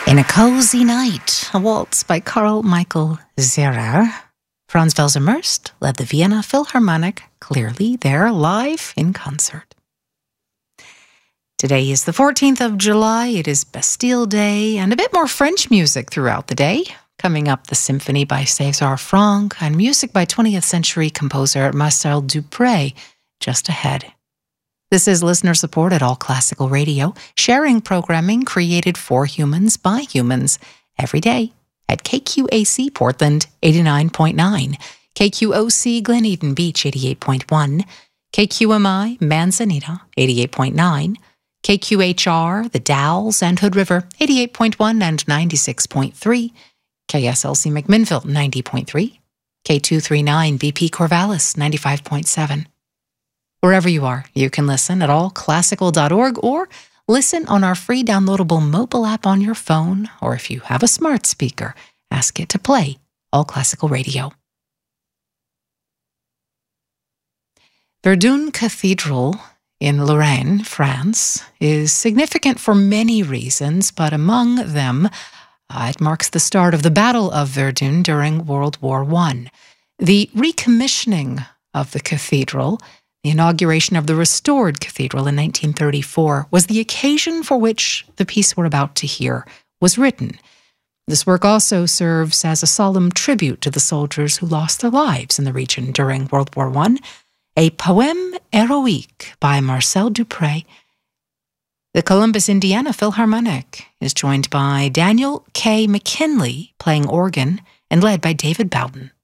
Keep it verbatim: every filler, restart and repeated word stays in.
In a Cozy Night, a waltz by Carl Michael Zehrer. Franz Welser-Möst led the Vienna Philharmonic, clearly there live in concert. Today is the fourteenth of July, it is Bastille Day, and a bit more French music throughout the day. Coming up, the symphony by César Franck and music by twentieth century composer Marcel Dupré just ahead. This is listener-supported All Classical Radio, sharing programming created for humans by humans every day at K Q A C Portland eighty-nine point nine, K Q O C Glen Eden Beach eighty-eight point one, K Q M I Manzanita eighty-eight point nine, K Q H R The Dalles and Hood River eighty-eight point one and ninety-six point three, K S L C McMinnville ninety point three, K two thirty-nine B P Corvallis ninety-five point seven. Wherever you are, you can listen at all classical dot org or listen on our free downloadable mobile app on your phone, or if you have a smart speaker, ask it to play All Classical Radio. Verdun Cathedral in Lorraine, France, is significant for many reasons, but among them, uh, it marks the start of the Battle of Verdun during World War One. The recommissioning of the cathedral, the inauguration of the restored cathedral in nineteen thirty-four, was the occasion for which the piece we're about to hear was written. This work also serves as a solemn tribute to the soldiers who lost their lives in the region during World War One, a poème héroïque by Marcel Dupré. The Columbus, Indiana Philharmonic is joined by Daniel K. McKinley playing organ and led by David Bowden